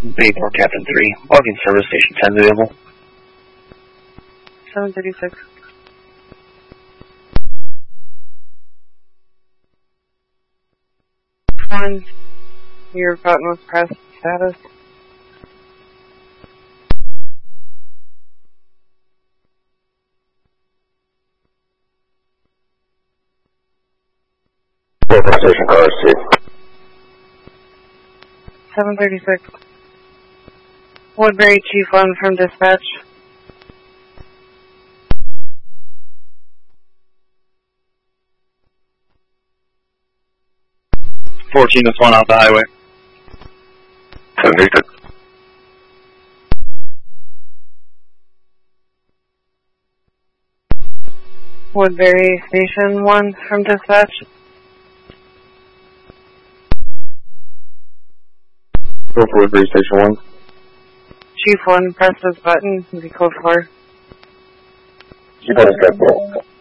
Bayport Captain 3, logging service station 10 available. 736. One, your utmost press status. Station car C. 736. Woodbury Chief 1 from dispatch. This one off the highway. 736. Woodbury Station 1 from dispatch. Go for Woodbury Station 1. Chief 1, press this button, be code 4. Chief 1 is got